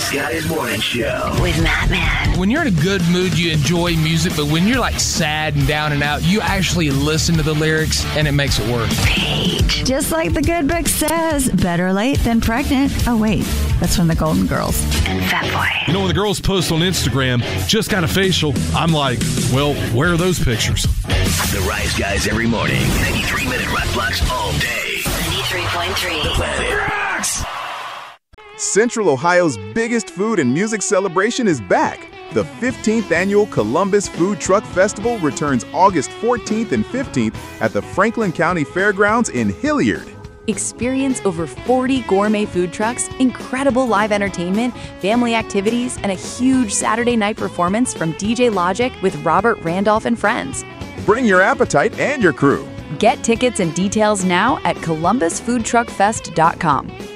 Travis Scotty's Morning Show with Matt. When you're in a good mood, you enjoy music, but when you're like sad and down and out, you actually listen to the lyrics and it makes it work. Paige. Just like the good book says, better late than pregnant. Oh, wait, that's from the Golden Girls. And Fatboy. You know, when the girls post on Instagram, just kind of facial, I'm like, well, where are those pictures? The Rise Guys every morning. 93-minute rock blocks all day. 93.3. The Planet Rocks. Central Ohio's biggest food and music celebration is back. The 15th annual Columbus Food Truck Festival returns August 14th and 15th at the Franklin County Fairgrounds in Hilliard. Experience over 40 gourmet food trucks, incredible live entertainment, family activities, and a huge Saturday night performance from DJ Logic with Robert Randolph and friends. Bring your appetite and your crew. Get tickets and details now at columbusfoodtruckfest.com.